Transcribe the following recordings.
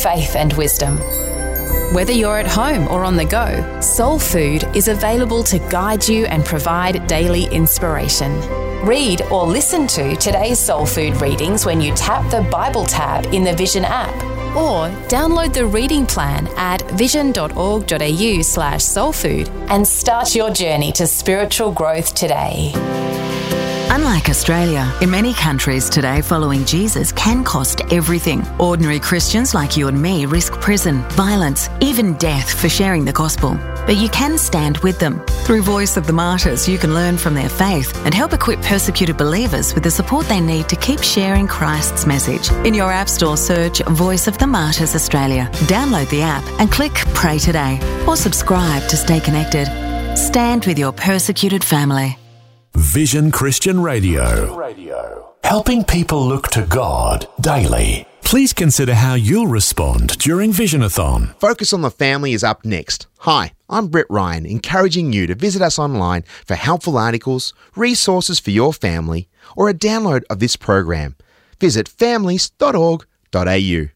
faith and wisdom. Whether you're at home or on the go, Soul Food is available to guide you and provide daily inspiration. Read or listen to today's Soul Food readings when you tap the Bible tab in the Vision app. Or download the reading plan at vision.org.au/soulfood and start your journey to spiritual growth today. Unlike Australia, in many countries today, following Jesus can cost everything. Ordinary Christians like you and me risk prison, violence, even death for sharing the gospel. But you can stand with them. Through Voice of the Martyrs, you can learn from their faith and help equip persecuted believers with the support they need to keep sharing Christ's message. In your App Store, search Voice of the Martyrs Australia. Download the app and click Pray Today. Or subscribe to stay connected. Stand with your persecuted family. Vision Christian Radio. Helping people look to God daily. Please consider how you'll respond during Visionathon. Focus on the Family is up next. Hi, I'm Brett Ryan, encouraging you to visit us online for helpful articles, resources for your family, or a download of this program. Visit families.org.au.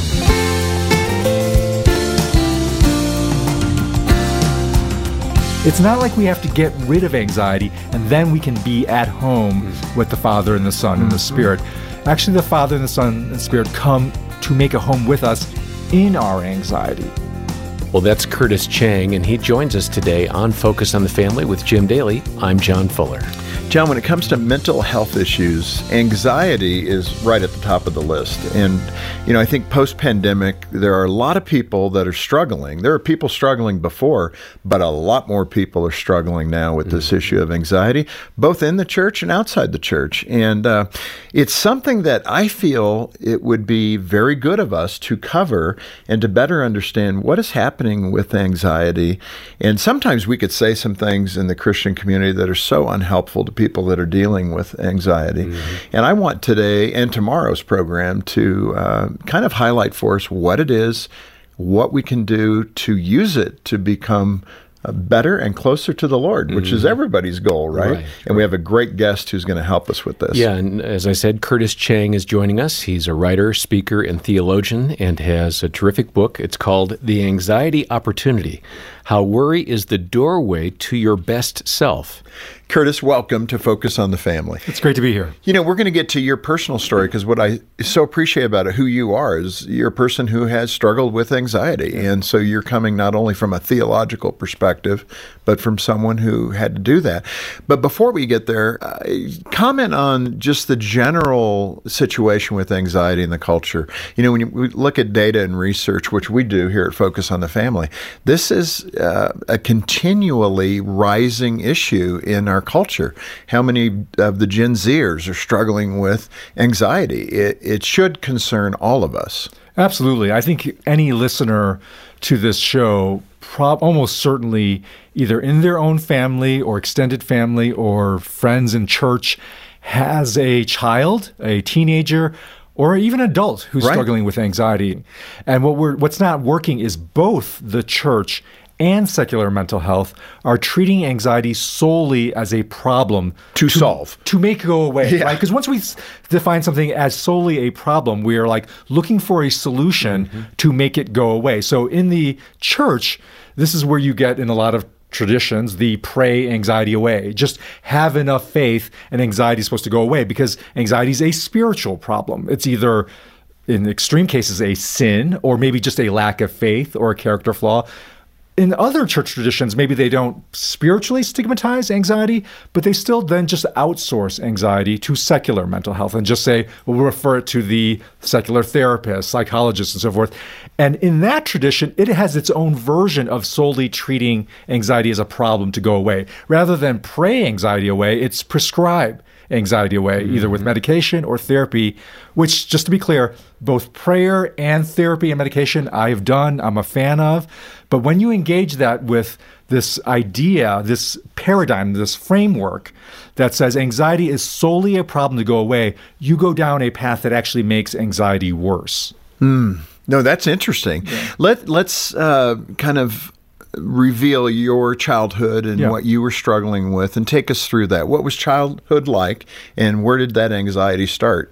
It's not like we have to get rid of anxiety and then we can be at home with the Father and the Son and the Spirit. Actually, the Father and the Son and the Spirit come to make a home with us in our anxiety. Well, that's Curtis Chang, and he joins us today on Focus on the Family with Jim Daly. I'm John Fuller. John, when it comes to mental health issues, anxiety is right at the top of the list. And, I think post-pandemic, there are a lot of people that are struggling. There are people struggling before, but a lot more people are struggling now with this issue of anxiety, both in the church and outside the church. And it's something that I feel it would be very good of us to cover and to better understand what is happening with anxiety. And sometimes we could say some things in the Christian community that are so unhelpful to people that are dealing with anxiety. And I want today and tomorrow's program to kind of highlight for us what it is, what we can do to use it to become better and closer to the Lord, which is everybody's goal, right? And we have a great guest who's going to help us with this. Yeah, and as I said, Curtis Chang is joining us. He's a writer, speaker, and theologian, and has a terrific book. It's called The Anxiety Opportunity: How Worry is the Doorway to Your Best Self. Curtis, welcome to Focus on the Family. It's great to be here. We're going to get to your personal story, because what I so appreciate about it, who you are, is you're a person who has struggled with anxiety. And so you're coming not only from a theological perspective, but from someone who had to do that. But before we get there, comment on just the general situation with anxiety in the culture. When we look at data and research, which we do here at Focus on the Family, this is a continually rising issue in our culture. How many of the Gen Zers are struggling with anxiety? It should concern all of us. Absolutely. I think any listener to this show almost certainly, either in their own family or extended family or friends in church, has a child, a teenager, or even adult who's struggling with anxiety. And what's not working is both the church and secular mental health are treating anxiety solely as a problem to solve, to make it go away, right? Because once we define something as solely a problem, we are like looking for a solution to make it go away. So in the church, this is where you get, in a lot of traditions, the pray anxiety away. Just have enough faith and anxiety is supposed to go away, because anxiety is a spiritual problem. It's either, in extreme cases, a sin, or maybe just a lack of faith or a character flaw. In other church traditions, maybe they don't spiritually stigmatize anxiety, but they still then just outsource anxiety to secular mental health and just say, well, we'll refer it to the secular therapist, psychologists, and so forth. And in that tradition, it has its own version of solely treating anxiety as a problem to go away. Rather than pray anxiety away, it's prescribe anxiety away, either with medication or therapy, which, just to be clear, both prayer and therapy and medication I've done, I'm a fan of. But when you engage that with this idea, this paradigm, this framework that says anxiety is solely a problem to go away, you go down a path that actually makes anxiety worse. No, that's interesting. Yeah. Let's kind of reveal your childhood and what you were struggling with, and take us through that. What was childhood like, and where did that anxiety start?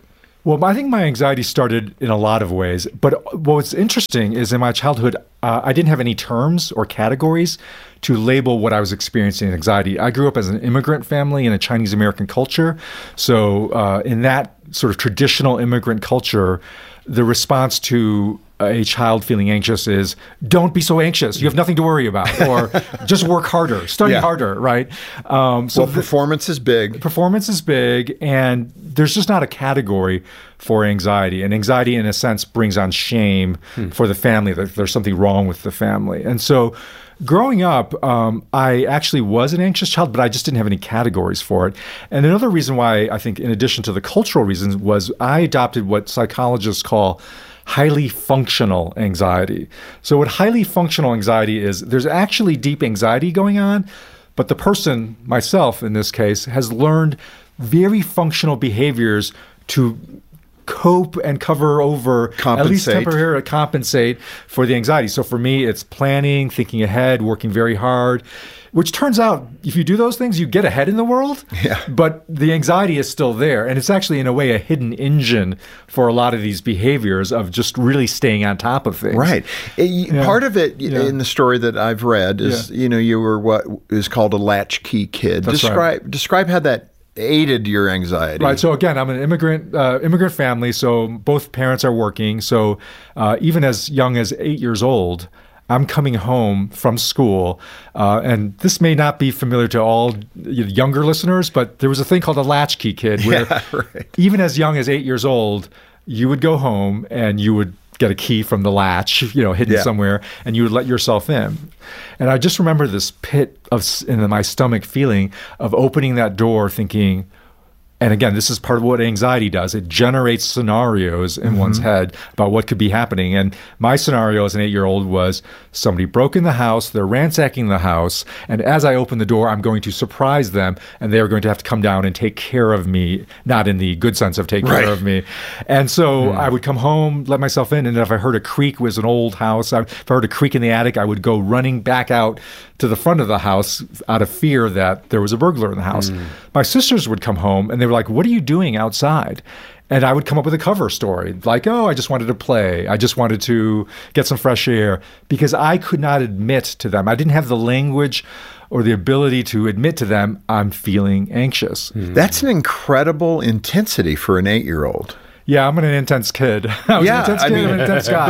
Well, I think my anxiety started in a lot of ways. But what's interesting is in my childhood, I didn't have any terms or categories to label what I was experiencing in anxiety. I grew up as an immigrant family in a Chinese American culture. So in that sort of traditional immigrant culture, the response to a child feeling anxious is, don't be so anxious. You have nothing to worry about. Or just work harder, study harder, right? Performance is big. Performance is big, and there's just not a category for anxiety. And anxiety, in a sense, brings on shame for the family, that there's something wrong with the family. And so growing up, I actually was an anxious child, but I just didn't have any categories for it. And another reason why, I think, in addition to the cultural reasons, was I adopted what psychologists call highly functional anxiety. So what highly functional anxiety is, there's actually deep anxiety going on, but the person, myself in this case, has learned very functional behaviors to cope and cover over, at least temporarily compensate for the anxiety. So for me, it's planning, thinking ahead, working very hard, which turns out, if you do those things, you get ahead in the world. Yeah. But the anxiety is still there. And it's actually, in a way, a hidden engine for a lot of these behaviors of just really staying on top of things. Right. Part of it in the story that I've read is, you were what is called a latchkey kid. That's Describe how that aided your anxiety. Right. So again, I'm an immigrant family. So both parents are working. So even as young as 8 years old, I'm coming home from school, and this may not be familiar to all younger listeners, but there was a thing called a latchkey kid, where even as young as 8 years old, you would go home and you would get a key from the latch, hidden somewhere, and you would let yourself in. And I just remember this pit in my stomach feeling of opening that door, thinking, and again, this is part of what anxiety does. It generates scenarios in one's head about what could be happening. And my scenario as an 8-year-old was, somebody broke in the house, they're ransacking the house, and as I open the door, I'm going to surprise them, and they're going to have to come down and take care of me, not in the good sense of take care of me. And so I would come home, let myself in, and if I heard a creak, it was an old house. If I heard a creak in the attic, I would go running back out to the front of the house out of fear that there was a burglar in the house. My sisters would come home, and they were like, what are you doing outside? And I would come up with a cover story, like, I just wanted to play. I just wanted to get some fresh air, because I could not admit to them. I didn't have the language or the ability to admit to them, I'm feeling anxious. That's an incredible intensity for an 8-year-old. Yeah, I'm an intense kid. I'm an intense guy.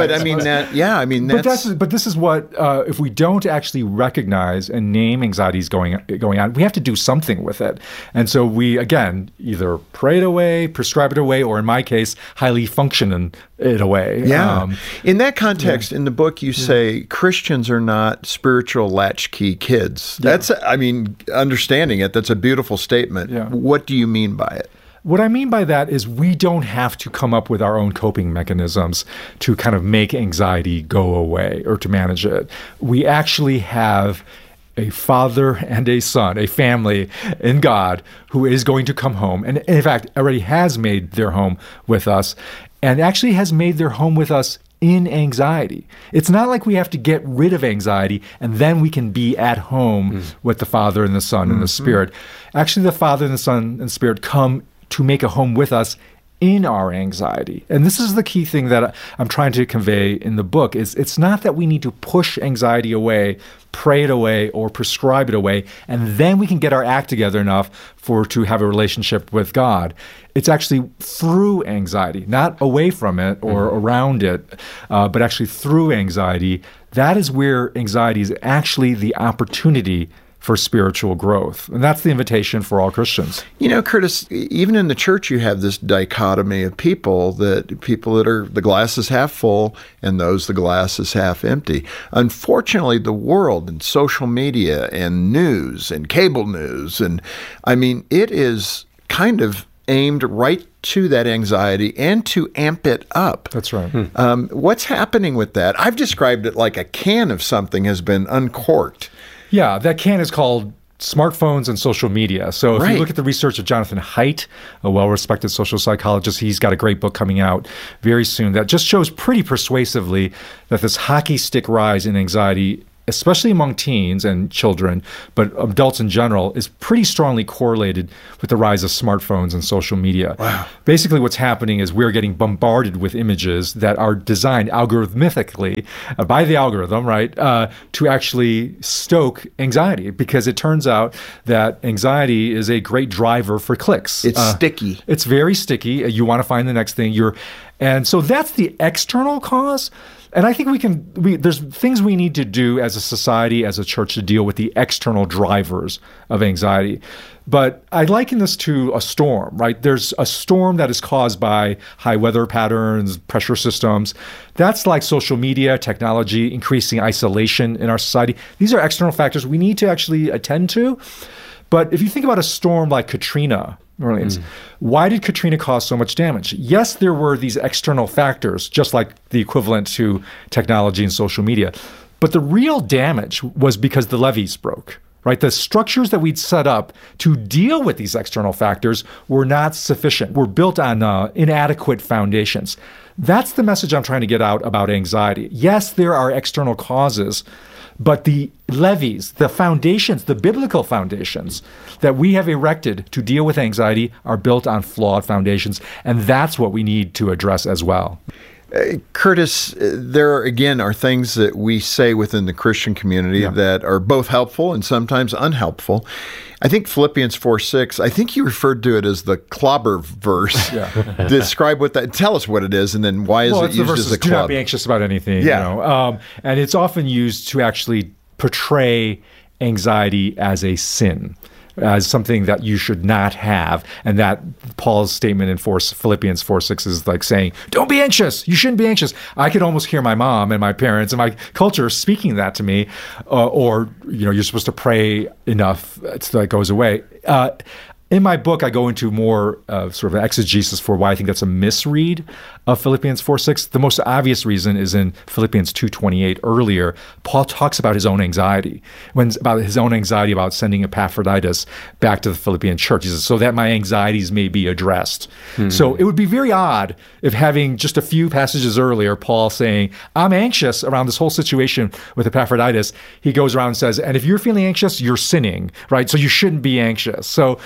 But this is what, if we don't actually recognize and name anxieties going on, we have to do something with it. And so we, again, either pray it away, prescribe it away, or in my case, highly function it away. Yeah. In that context, in the book, you say Christians are not spiritual latchkey kids. That's, understanding it, that's a beautiful statement. Yeah. What do you mean by it? What I mean by that is we don't have to come up with our own coping mechanisms to kind of make anxiety go away or to manage it. We actually have a father and a son, a family in God who is going to come home, and in fact already has made their home with us, and actually has made their home with us in anxiety. It's not like we have to get rid of anxiety and then we can be at home with the Father and the Son and the Spirit. Actually, the Father and the Son and the Spirit come to make a home with us in our anxiety. And this is the key thing that I'm trying to convey in the book, is it's not that we need to push anxiety away, pray it away, or prescribe it away, and then we can get our act together enough to have a relationship with God. It's actually through anxiety, not away from it or around it, but actually through anxiety. That is where anxiety is actually the opportunity for spiritual growth. And that's the invitation for all Christians. Curtis, even in the church, you have this dichotomy of people that are the glass is half full and those the glass is half empty. Unfortunately, the world and social media and news and cable news, and it is kind of aimed right to that anxiety and to amp it up. That's right. What's happening with that? I've described it like a can of something has been uncorked. Yeah, that can is called smartphones and social media. So if you look at the research of Jonathan Haidt, a well-respected social psychologist, he's got a great book coming out very soon that just shows pretty persuasively that this hockey stick rise in anxiety especially among teens and children, but adults in general, is pretty strongly correlated with the rise of smartphones and social media. Wow. Basically, what's happening is we're getting bombarded with images that are designed algorithmically by the algorithm, right, to actually stoke anxiety, because it turns out that anxiety is a great driver for clicks. It's sticky. It's very sticky. You want to find the next thing. And so that's the external cause. And I think there's things we need to do as a society, as a church, to deal with the external drivers of anxiety. But I liken this to a storm, right? There's a storm that is caused by high weather patterns, pressure systems. That's like social media, technology, increasing isolation in our society. These are external factors we need to actually attend to. But if you think about a storm like Katrina, New Orleans, why did Katrina cause so much damage? Yes, there were these external factors, just like the equivalent to technology and social media. But the real damage was because the levees broke, right? The structures that we'd set up to deal with these external factors were not sufficient, were built on inadequate foundations. That's the message I'm trying to get out about anxiety. Yes, there are external causes, but the levees, the foundations, the biblical foundations that we have erected to deal with anxiety are built on flawed foundations, and that's what we need to address as well. Curtis, there again are things that we say within the Christian community that are both helpful and sometimes unhelpful. I think Philippians 4:6, I think you referred to it as the clobber verse. Describe what that, tell us what it is, and then why is it used as a club? Do not be anxious about anything. And it's often used to actually portray anxiety as a sin, as something that you should not have. And that Paul's statement in Philippians 4:6 is like saying, don't be anxious. You shouldn't be anxious. I could almost hear my mom and my parents and my culture speaking that to me. Or, you're supposed to pray enough so that it goes away. In my book, I go into more sort of exegesis for why I think that's a misread of Philippians 4:6. The most obvious reason is in Philippians 2:28 earlier. Paul talks about his own anxiety, about his own anxiety about sending Epaphroditus back to the Philippian church. He says, so that my anxieties may be addressed. So it would be very odd if having just a few passages earlier, Paul saying, I'm anxious around this whole situation with Epaphroditus. He goes around and says, and if you're feeling anxious, you're sinning, right? So you shouldn't be anxious. So,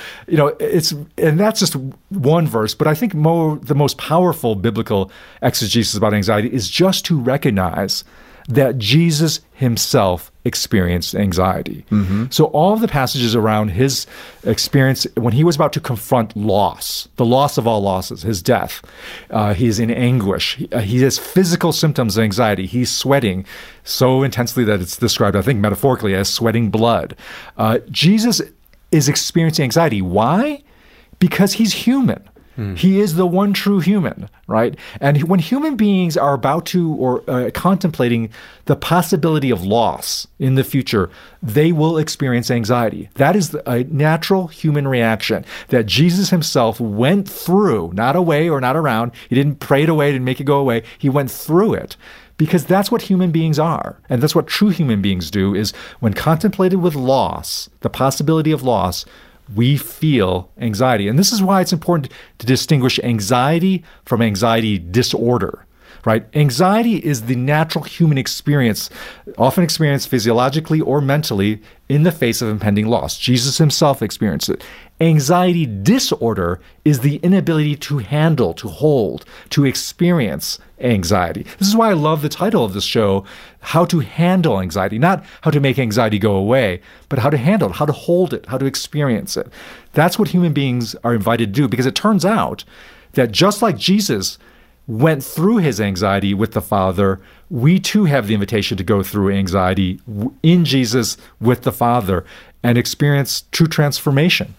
and that's just one verse, but I think the most powerful biblical exegesis about anxiety is just to recognize that Jesus himself experienced anxiety. So all of the passages around his experience when he was about to confront loss, the loss of all losses, his death, he's in anguish. He has physical symptoms of anxiety. He's sweating so intensely that it's described, I think, metaphorically as sweating blood. Jesus is experiencing anxiety. Why? Because he's human. He is the one true human, right? And when human beings are about to or contemplating the possibility of loss in the future, they will experience anxiety. That is a natural human reaction that Jesus himself went through, not away or not around. He didn't pray it away, didn't make it go away. He went through it. Because that's what human beings are. And that's what true human beings do, is when contemplated with loss, the possibility of loss, we feel anxiety. And this is why it's important to distinguish anxiety from anxiety disorder, right? Anxiety is the natural human experience, often experienced physiologically or mentally in the face of impending loss. Jesus himself experienced it. Anxiety disorder is the inability to handle, to hold, to experience anxiety. This is why I love the title of this show, How to Handle Anxiety. Not how to make anxiety go away, but how to handle it, how to hold it, how to experience it. That's what human beings are invited to do, because it turns out that just like Jesus went through his anxiety with the Father, we too have the invitation to go through anxiety in Jesus with the Father and experience true transformation.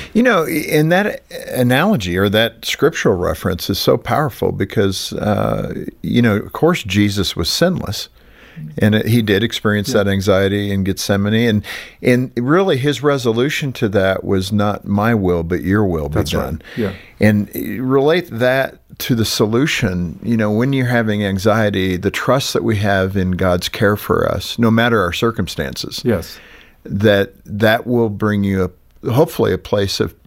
And that analogy or that scriptural reference is so powerful because, of course, Jesus was sinless. And he did experience that anxiety in Gethsemane. And really his resolution to that was not my will, but your will be done. Right. Yeah. And relate that to the solution, when you're having anxiety, the trust that we have in God's care for us, no matter our circumstances. Yes. That will bring you hopefully a place of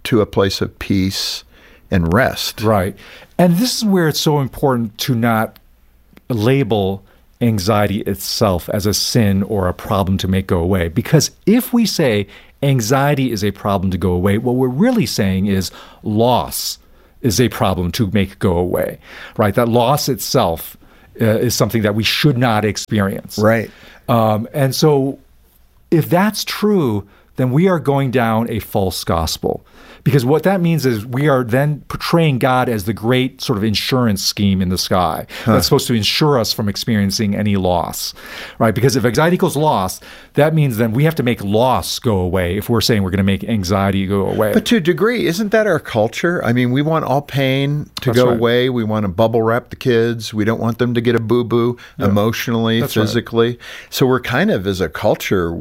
peace and rest. Right. And this is where it's so important to not label anxiety itself as a sin or a problem to make go away. Because if we say anxiety is a problem to go away, what we're really saying is loss is a problem to make go away, right? That loss itself is something that we should not experience. Right. And so if that's true, then we are going down a false gospel. Because what that means is we are then portraying God as the great sort of insurance scheme in the sky that's supposed to insure us from experiencing any loss, right? Because if anxiety equals loss, that means then we have to make loss go away if we're saying we're going to make anxiety go away. But to a degree, isn't that our culture? I mean, we want all pain to go away. We want to bubble wrap the kids. We don't want them to get a boo-boo emotionally, physically. Right. So we're kind of, as a culture,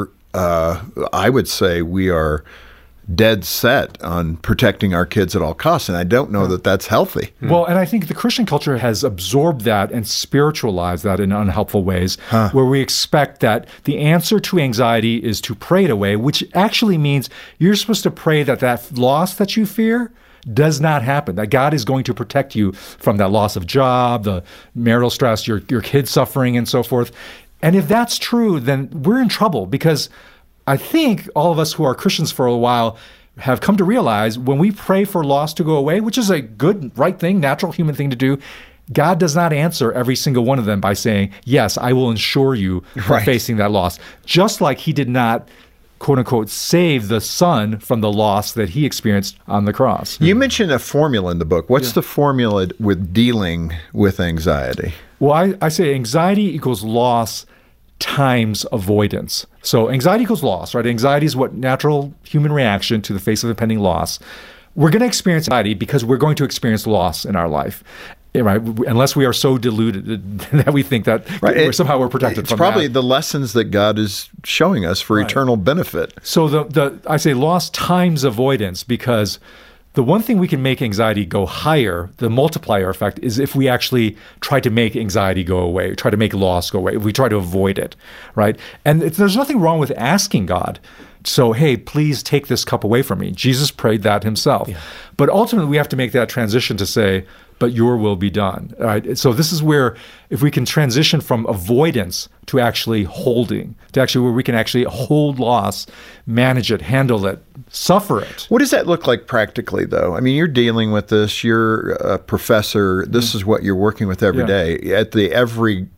I would say we are dead set on protecting our kids at all costs, and I don't know that that's healthy. Well, and I think the Christian culture has absorbed that and spiritualized that in unhelpful ways, where we expect that the answer to anxiety is to pray it away, which actually means you're supposed to pray that loss that you fear does not happen, that God is going to protect you from that loss of job, the marital stress, your kids suffering, and so forth. And if that's true, then we're in trouble, because I think all of us who are Christians for a while have come to realize when we pray for loss to go away, which is a good, right thing, natural human thing to do, God does not answer every single one of them by saying, yes, I will insure you from facing that loss. Just like he did not, quote unquote, save the son from the loss that he experienced on the cross. You mentioned a formula in the book. What's the formula with dealing with anxiety? Well, I say anxiety equals loss times avoidance. So anxiety equals loss, right? Anxiety is what natural human reaction to the face of impending loss. We're going to experience anxiety because we're going to experience loss in our life, right? Unless we are so deluded that we think that somehow we're protected from that. It's probably the lessons that God is showing us for eternal benefit. So I say loss times avoidance, because the one thing we can make anxiety go higher, the multiplier effect, is if we actually try to make anxiety go away, try to make loss go away, if we try to avoid it, right? And there's nothing wrong with asking God, so, hey, please take this cup away from me. Jesus prayed that himself. Yeah. But ultimately, we have to make that transition to say, but your will be done, right? So this is where, if we can transition from avoidance to actually holding, to actually where we can actually hold loss, manage it, handle it, suffer it. What does that look like practically, though? I mean, you're dealing with this. You're a professor. This is what you're working with every day at the every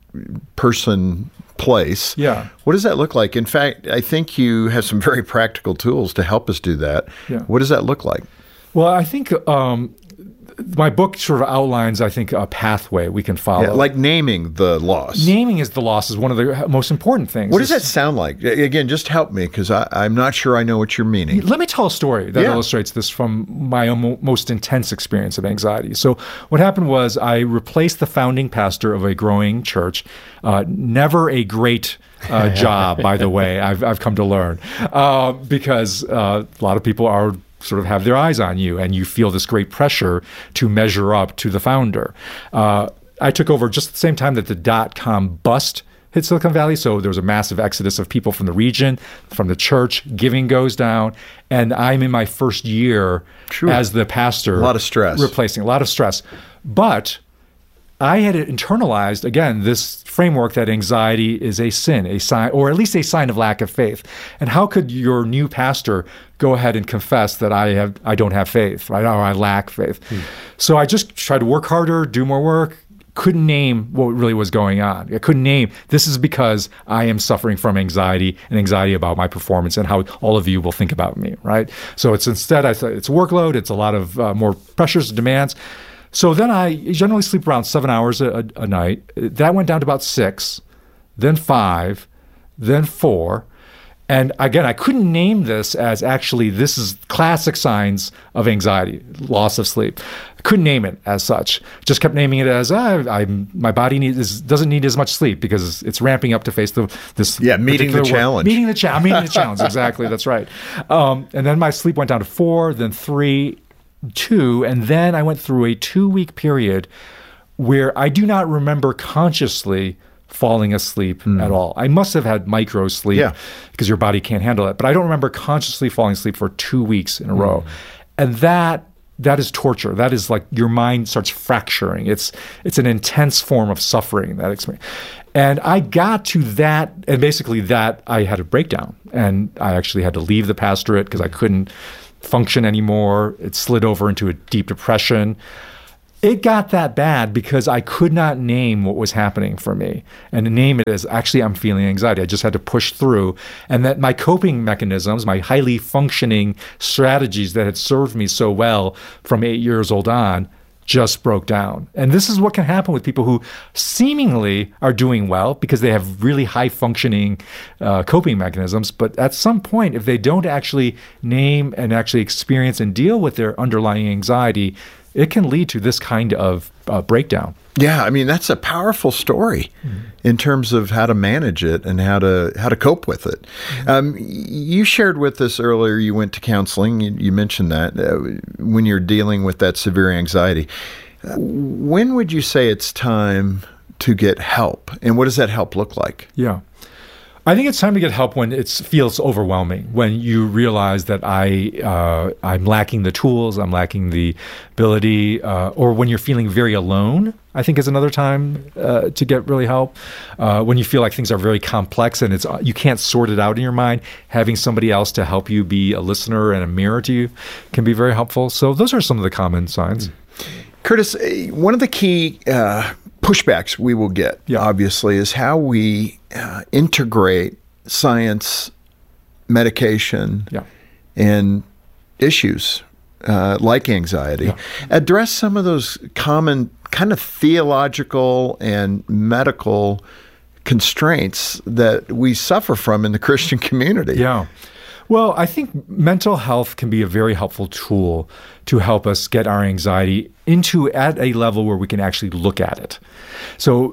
person place. Yeah. What does that look like? In fact, I think you have some very practical tools to help us do that. Yeah. What does that look like? Well, I think my book sort of outlines, I think, a pathway we can follow. Yeah, like naming the loss. Naming the loss is one of the most important things. What does that sound like? Again, just help me, because I'm not sure I know what you're meaning. Let me tell a story that illustrates this from my own most intense experience of anxiety. So what happened was I replaced the founding pastor of a growing church. Never a great job, by the way, I've come to learn, because a lot of people are sort of have their eyes on you, and you feel this great pressure to measure up to the founder. I took over just at the same time that the .com bust hit Silicon Valley, so there was a massive exodus of people from the region, from the church. Giving goes down, and I'm in my first year as the pastor. A lot of stress. Replacing a lot of stress. But I had internalized, again, this framework that anxiety is a sin, a sign, or at least a sign of lack of faith. And how could your new pastor go ahead and confess that I don't have faith, right, or I lack faith? So I just tried to work harder, do more work. Couldn't name what really was going on. I couldn't name, this is because I am suffering from anxiety and anxiety about my performance and how all of you will think about me, right? So it's instead, I thought it's workload, it's a lot of more pressures and demands. So then I generally sleep around 7 hours a night. That went down to about 6, then 5, then 4. And again, I couldn't name this as actually, this is classic signs of anxiety, loss of sleep. I couldn't name it as such. Just kept naming it as, my body doesn't need as much sleep because it's ramping up to face this. Yeah, meeting the challenge. Meeting the challenge, exactly, that's right. And then my sleep went down to 4, then 3, 2, and then I went through a 2-week period where I do not remember consciously falling asleep at all. I must have had micro sleep because your body can't handle it, but I don't remember consciously falling asleep for 2 weeks in a row. And that is torture. That is like your mind starts fracturing. It's an intense form of suffering, that experience. And I got to that, and basically that I had a breakdown. And I actually had to leave the pastorate because I couldn't function anymore. It slid over into a deep depression. It got that bad because I could not name what was happening for me. And to name it as, actually, I'm feeling anxiety. I just had to push through. And that my coping mechanisms, my highly functioning strategies that had served me so well from 8 years old on, just broke down. And this is what can happen with people who seemingly are doing well because they have really high functioning coping mechanisms. But at some point, if they don't actually name and actually experience and deal with their underlying anxiety, it can lead to this kind of breakdown. Yeah, I mean, that's a powerful story in terms of how to manage it and how to cope with it. You shared with us earlier you went to counseling. You mentioned that when you're dealing with that severe anxiety. When would you say it's time to get help? And what does that help look like? Yeah. I think it's time to get help when it feels overwhelming, when you realize that I'm lacking the tools, I'm lacking the ability, or when you're feeling very alone, I think is another time to get really help. When you feel like things are very complex and you can't sort it out in your mind, having somebody else to help you be a listener and a mirror to you can be very helpful. So those are some of the common signs. Curtis, one of the key pushbacks we will get, obviously, is how we integrate science, medication, and issues like anxiety. Address some of those common kind of theological and medical constraints that we suffer from in the Christian community. Yeah. Well, I think mental health can be a very helpful tool to help us get our anxiety at a level where we can actually look at it. So,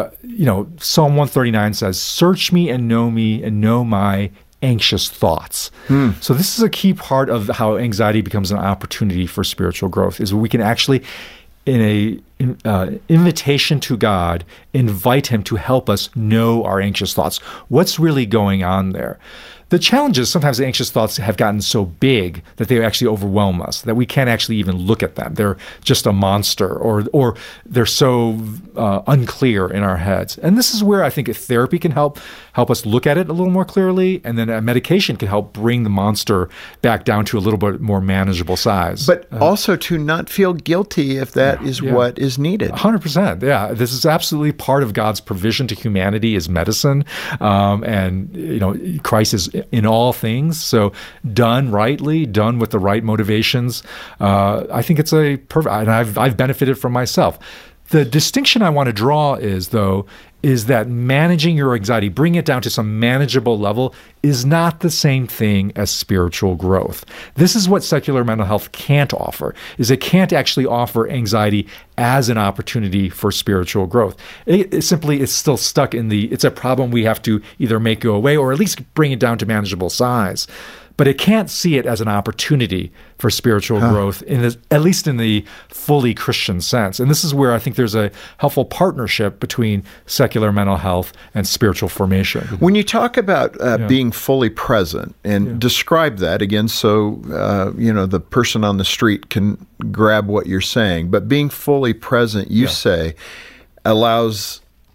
Psalm 139 says, "Search me and know my anxious thoughts." So this is a key part of how anxiety becomes an opportunity for spiritual growth, is we can actually, in a invitation to God, invite him to help us know our anxious thoughts. What's really going on there? The challenge is sometimes the anxious thoughts have gotten so big that they actually overwhelm us, that we can't actually even look at them. They're just a monster, or they're so unclear in our heads. And this is where I think therapy can help us look at it a little more clearly, and then a medication can help bring the monster back down to a little bit more manageable size. But also to not feel guilty if that is what is needed. 100%. Yeah. This is absolutely part of God's provision to humanity is medicine. And Christ is in all things. So done rightly, done with the right motivations, I think it's a perfect, and I've benefited from myself. The distinction I want to draw is that managing your anxiety, bring it down to some manageable level, is not the same thing as spiritual growth. This is what secular mental health can't offer, is it can't actually offer anxiety as an opportunity for spiritual growth. It simply is still stuck it's a problem we have to either make go away or at least bring it down to manageable size. But it can't see it as an opportunity for spiritual growth, at least in the fully Christian sense. And this is where I think there's a helpful partnership between secular mental health and spiritual formation. When you talk about being fully present, and describe that again so the person on the street can grab what you're saying, but being fully present, you say, allows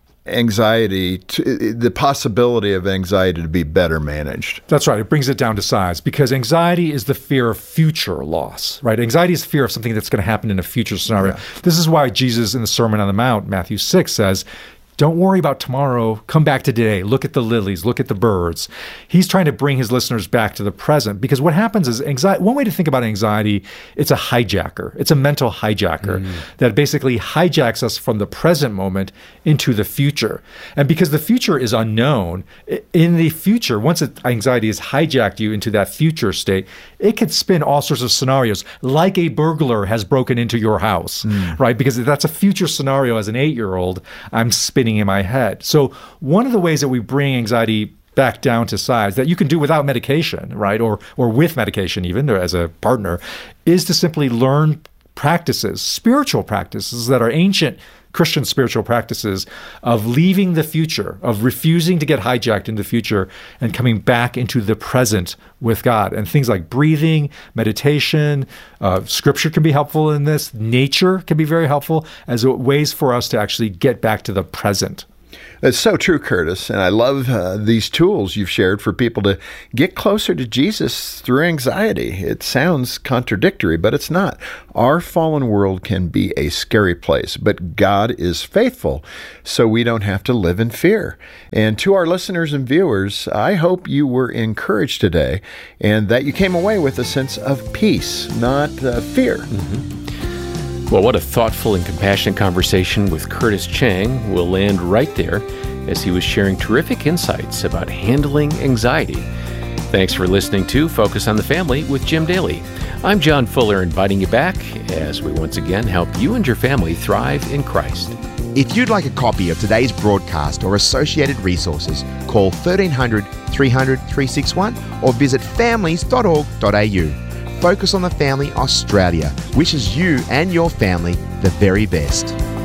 the possibility of anxiety to be better managed. That's right. It brings it down to size, because anxiety is the fear of future loss, right? Anxiety is fear of something that's going to happen in a future scenario. This is why Jesus in the Sermon on the Mount, Matthew 6, says, don't worry about tomorrow. Come back to today. Look at the lilies. Look at the birds. He's trying to bring his listeners back to the present, because what happens is anxiety. One way to think about anxiety, it's a hijacker. It's a mental hijacker that basically hijacks us from the present moment into the future. And because the future is unknown, in the future, once anxiety has hijacked you into that future state, it could spin all sorts of scenarios, like a burglar has broken into your house, right? Because that's a future scenario as an 8-year-old. I'm spinning in my head. So one of the ways that we bring anxiety back down to size, that you can do without medication, right, or with medication even, or as a partner, is to simply learn practices, spiritual practices that are ancient Christian spiritual practices of leaving the future, of refusing to get hijacked in the future and coming back into the present with God. And things like breathing, meditation, scripture can be helpful in this. Nature can be very helpful as ways for us to actually get back to the present. It's so true, Curtis. And I love these tools you've shared for people to get closer to Jesus through anxiety. It sounds contradictory, but it's not. Our fallen world can be a scary place, but God is faithful, so we don't have to live in fear. And to our listeners and viewers, I hope you were encouraged today and that you came away with a sense of peace, not fear. Well, what a thoughtful and compassionate conversation with Curtis Chang. We'll land right there as he was sharing terrific insights about handling anxiety. Thanks for listening to Focus on the Family with Jim Daly. I'm John Fuller, inviting you back as we once again help you and your family thrive in Christ. If you'd like a copy of today's broadcast or associated resources, call 1300 300 361 or visit families.org.au. Focus on the Family Australia wishes you and your family the very best.